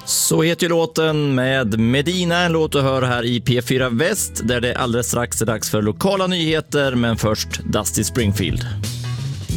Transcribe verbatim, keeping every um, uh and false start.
Så heter ju låten med Medina, en låt att höra här i P fyra Väst, där det alldeles strax är dags för lokala nyheter, men först Dusty Springfield.